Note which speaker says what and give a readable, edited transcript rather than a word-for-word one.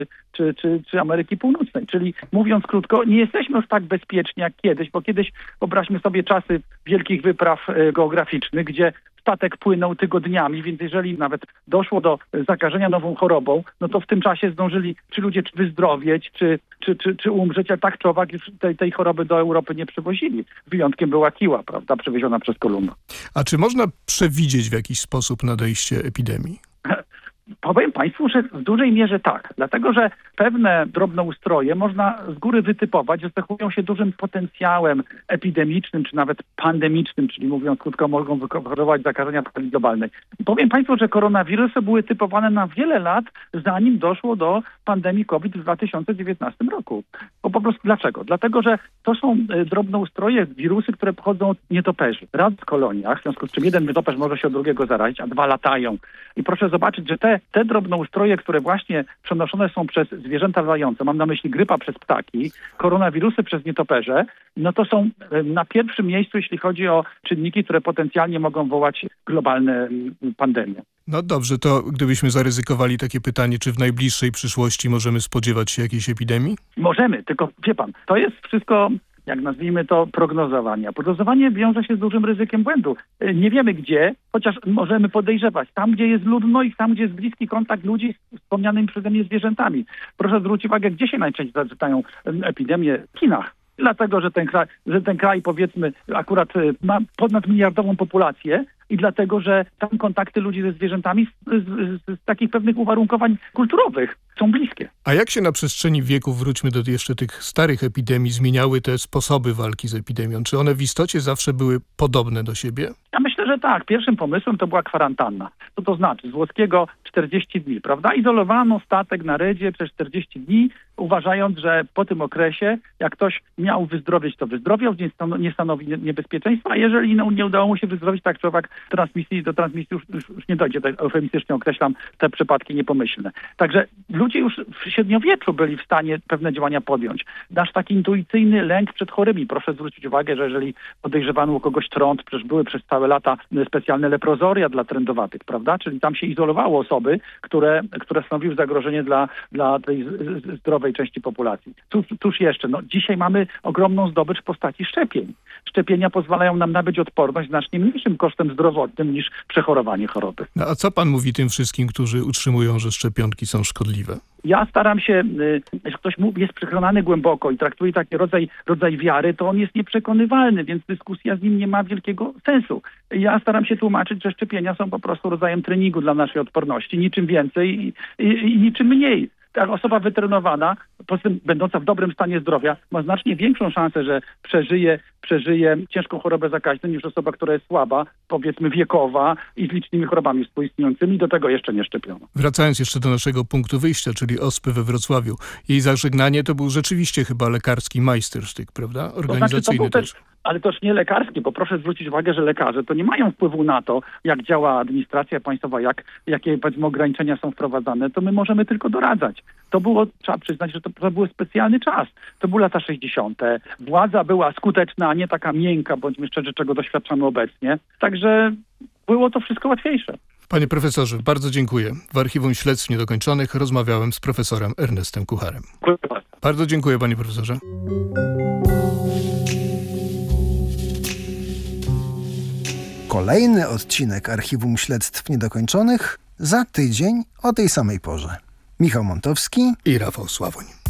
Speaker 1: czy Ameryki Północnej. Czyli mówiąc krótko, nie jesteśmy już tak bezpieczni jak kiedyś, bo kiedyś wyobraźmy sobie czasy wielkich wypraw geograficznych, gdzie statek płynął tygodniami, więc jeżeli nawet doszło do zakażenia nową chorobą, no to w tym czasie zdążyli ci ludzie wyzdrowieć, czy umrzeć, a tak czy owak już tej choroby do Europy nie przywozili. Wyjątkiem była kiła, prawda, przywieziona przez Kolumba.
Speaker 2: A czy można przewidzieć w jakiś sposób nadejście epidemii?
Speaker 1: Powiem Państwu, że w dużej mierze tak, dlatego że pewne drobnoustroje można z góry wytypować, że cechują się dużym potencjałem epidemicznym, czy nawet pandemicznym, czyli mówiąc krótko, mogą wywoływać zakażenia globalnej. I powiem Państwu, że koronawirusy były typowane na wiele lat, zanim doszło do pandemii COVID w 2019 roku. Bo po prostu dlaczego? Dlatego, że to są drobnoustroje, wirusy, które pochodzą od nietoperzy. Raz w koloniach, w związku z czym jeden nietoperz może się od drugiego zarazić, a dwa latają. I proszę zobaczyć, że te drobnoustroje, które właśnie przenoszone są przez zwierzęta latające, mam na myśli grypa przez ptaki, koronawirusy przez nietoperze, no to są na pierwszym miejscu, jeśli chodzi o czynniki, które potencjalnie mogą wołać globalne pandemie.
Speaker 2: No dobrze, to gdybyśmy zaryzykowali takie pytanie, czy w najbliższej przyszłości możemy spodziewać się jakiejś epidemii?
Speaker 1: Możemy, tylko wie pan, to jest wszystko, jak nazwijmy to, prognozowanie. A prognozowanie wiąże się z dużym ryzykiem błędu. Nie wiemy gdzie, chociaż możemy podejrzewać. Tam, gdzie jest ludno i tam, gdzie jest bliski kontakt ludzi z wspomnianymi przeze mnie zwierzętami. Proszę zwrócić uwagę, gdzie się najczęściej zaczynają epidemie? W Chinach. Dlatego, że ten kraj powiedzmy akurat ma ponadmiliardową populację i dlatego, że tam kontakty ludzi ze zwierzętami z takich pewnych uwarunkowań kulturowych są bliskie.
Speaker 2: A jak się na przestrzeni wieków, wróćmy do jeszcze tych starych epidemii, zmieniały te sposoby walki z epidemią? Czy one w istocie zawsze były podobne do siebie?
Speaker 1: Ja myślę, że tak. Pierwszym pomysłem to była kwarantanna. Co to znaczy? Z włoskiego 40 dni, prawda? Izolowano statek na rydzie przez 40 dni, uważając, że po tym okresie, jak ktoś miał wyzdrowieć, to wyzdrowiał, nie stanowi niebezpieczeństwa, a jeżeli nie udało mu się wyzdrowić, tak czy owak do transmisji już nie dojdzie. Tak eufemistycznie określam te przypadki niepomyślne. Także ludzie już w średniowieczu byli w stanie pewne działania podjąć. Nasz taki intuicyjny lęk przed chorymi. Proszę zwrócić uwagę, że jeżeli podejrzewano u kogoś trąd, przecież były przez całe lata specjalne leprozoria dla trędowatych, prawda? Czyli tam się izolowało osoby, które stanowiły zagrożenie dla tej zdrowej części populacji. Cóż jeszcze? No, dzisiaj mamy ogromną zdobycz w postaci szczepień. Szczepienia pozwalają nam nabyć odporność znacznie mniejszym kosztem zdrowotnym niż przechorowanie choroby.
Speaker 2: No, a co pan mówi tym wszystkim, którzy utrzymują, że szczepionki są szkodliwe?
Speaker 1: Ja staram się, jeśli ktoś jest przekonany głęboko i traktuje taki rodzaj wiary, to on jest nieprzekonywalny, więc dyskusja z nim nie ma wielkiego sensu. Ja staram się tłumaczyć, że szczepienia są po prostu rodzajem treningu dla naszej odporności, niczym więcej i niczym mniej. Ta osoba wytrenowana, poza tym będąca w dobrym stanie zdrowia, ma znacznie większą szansę, że przeżyje ciężką chorobę zakaźną niż osoba, która jest słaba, powiedzmy wiekowa i z licznymi chorobami współistniejącymi, do tego jeszcze nie szczepiono.
Speaker 2: Wracając jeszcze do naszego punktu wyjścia, czyli ospy we Wrocławiu. Jej zażegnanie to był rzeczywiście chyba lekarski majstersztyk, prawda? Organizacyjny
Speaker 1: to
Speaker 2: też.
Speaker 1: Ale też nie lekarski, bo proszę zwrócić uwagę, że lekarze to nie mają wpływu na to, jak działa administracja państwowa, jakie powiedzmy ograniczenia są wprowadzane, to my możemy tylko doradzać. Trzeba przyznać, że to był specjalny czas. To były lata 60. Władza była skuteczna, a nie taka miękka, bądźmy szczerzy, czego doświadczamy obecnie. Także było to wszystko łatwiejsze.
Speaker 2: Panie profesorze, bardzo dziękuję. W Archiwum Śledztw Niedokończonych rozmawiałem z profesorem Ernestem Kucharem. Bardzo dziękuję, panie profesorze.
Speaker 3: Kolejny odcinek Archiwum Śledztw Niedokończonych za tydzień o tej samej porze. Michał Montowski
Speaker 2: i Rafał Sławoń.